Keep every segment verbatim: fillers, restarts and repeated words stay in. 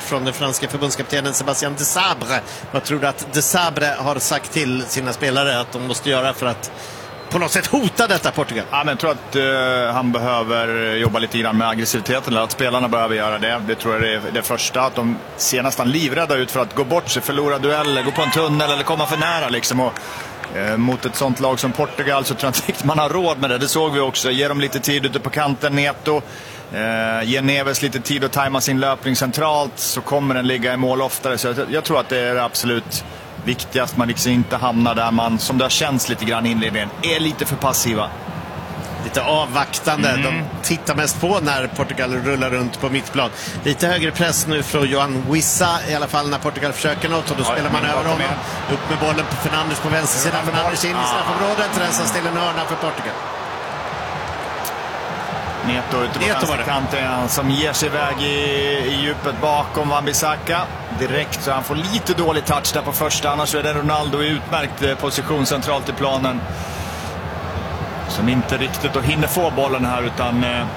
från den franska förbundskaptenen Sébastien Desabre. Vad tror du att Desabre har sagt till sina spelare att de måste göra för att på något sätt hota detta Portugal? Ja, men jag tror att uh, han behöver jobba lite grann med aggressiviteten, eller att spelarna behöver göra det. Det tror jag är det första, att de ser nästan livrädda ut för att gå bort sig, förlora dueller, gå på en tunnel eller komma för nära liksom. Och uh, mot ett sånt lag som Portugal så tror jag inte riktigt man har råd med det. Det såg vi också. Ge dem lite tid ute på kanten, Neto. Uh, ge Neves lite tid att tajma sin löpning centralt, så kommer den ligga i mål oftare. Så jag, jag tror att det är absolut viktigast. Man liksom inte hamnar där man, som det har känts lite grann i inledningen, är lite för passiva. Lite avvaktande. Mm. De tittar mest på när Portugal rullar runt på mittplan. Lite högre press nu från Johan Wissa, i alla fall när Portugal försöker något, och då spelar man över honom. Upp med bollen på Fernandes på vänstersidan. Fernandes in i straffområdet, rensas till en hörna för Portugal. Neto ute på vänsterkanten som ger sig iväg i, i djupet bakom Wan-Bissaka direkt, så han får lite dålig touch där på första. Annars är det Ronaldo i utmärkt position centralt i planen, som inte riktigt då hinner få bollen här, utan eh,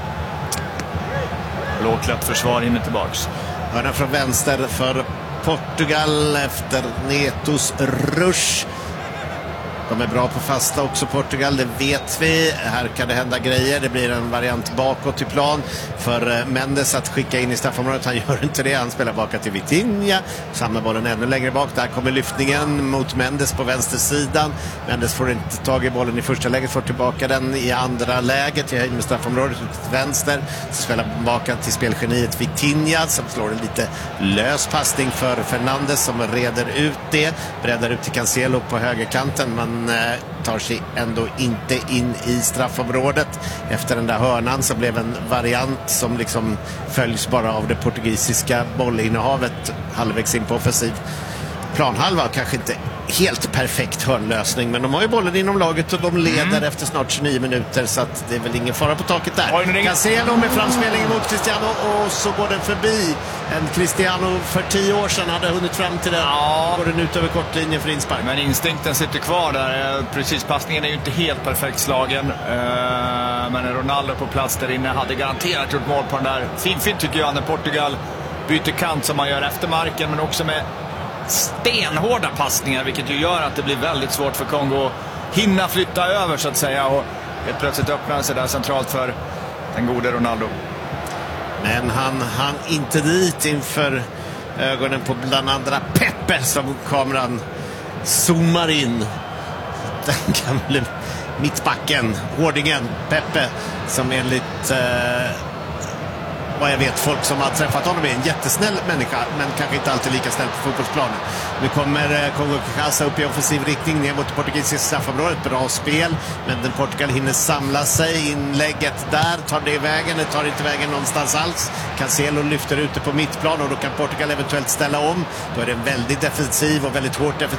lågklätt försvar hinner tillbaks. Hörna från vänster för Portugal efter Netos rush. De är bra på fasta också, Portugal, det vet vi. Här kan det hända grejer. Det blir en variant bakåt i plan för Mendes att skicka in i straffområdet. Han gör inte det, han spelar baka till Vitinha. Samlar bollen ännu längre bak. Där kommer lyftningen mot Mendes på vänstersidan. Mendes får inte tag i bollen i första läget, får tillbaka den i andra läget. Jag höjer med straffområdet till vänster. Så spelar baka till spelgeniet Vitinha, som slår en lite lös passning för Fernandes, som reder ut det. Breddar ut till Cancelo på högerkanten. Man tar sig ändå inte in i straffområdet. Efter den där hörnan så blev en variant som liksom följs bara av det portugisiska bollinnehavet halvvägs in på offensiv planhalva. Kanske inte helt perfekt hörnlösning, men de har ju bollen inom laget och de leder mm. efter snart tjugonio minuter, så att det är väl ingen fara på taket där. Cancelo med framspelningen mot Cristiano, och så går den förbi. En Cristiano för tio år sedan hade hunnit fram till den. Ja. Går den ut över kortlinjen för inspark. Men instinkten sitter kvar där. Precis, passningen är ju inte helt perfekt slagen. Men Ronaldo på plats där inne hade garanterat gjort mål på den där. Fint, fint tycker jag när Portugal byter kant som man gör efter marken, men också med stenhårda passningar, vilket ju gör att det blir väldigt svårt för Kongo att hinna flytta över, så att säga, och helt plötsligt öppnar sig där centralt för den gode Ronaldo. Men han han inte dit inför ögonen på bland andra Pepe, som kameran zoomar in. Den gamla mittbacken, hårdingen Pepe, som enligt eh, vad jag vet, folk som har träffat honom är en jättesnäll människa, men kanske inte alltid lika snäll på fotbollsplanen. Nu kommer eh, Kongo Kinshasa upp i offensiv riktning ner mot portugisiska straffområdet. Bra spel, men den Portugal hinner samla sig. Inlägget där, tar det i vägen, det tar inte vägen någonstans alls. Cancelo lyfter ute på mittplan, och då kan Portugal eventuellt ställa om. Då är det en väldigt defensiv och väldigt hårt defensiv